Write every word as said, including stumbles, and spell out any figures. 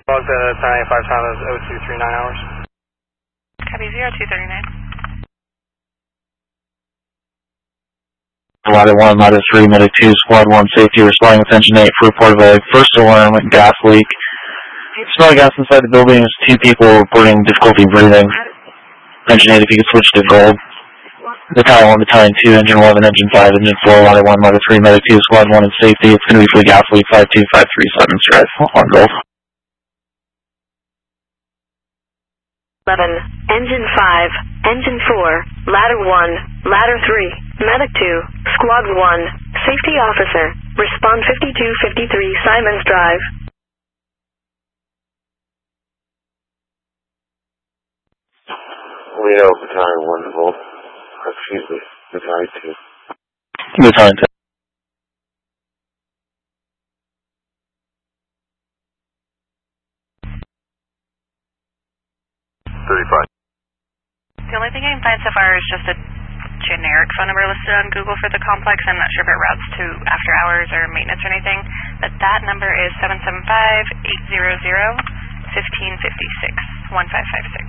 Close at ten eighty-five time is oh two three nine hours. Copy zero two thirty-nine. Ladder one, ladder three, medic two, squad one, safety, responding with engine eight for report of a first alarm, gas leak. Smell gas inside the building, there's two people reporting difficulty breathing. Engine eight, if you could switch to gold. Battalion one, battalion two, engine eleven, engine five, engine four, ladder one, ladder three, medic two, squad one, and safety. It's going to be for the gas leak, five two five three seven, strive on gold. eleven, engine five, engine four, ladder one, ladder three, medic two, squad one, safety officer, respond fifty-two fifty-three Simons Drive. Leo, battalion one to gold. Excuse me, battalion two. Battalion two. thirty-five. The only thing I can find so far is just a generic phone number listed on Google for the complex. I'm not sure if it routes to after hours or maintenance or anything, but that number is seven seven five, eight zero zero, one five five six, one five five six.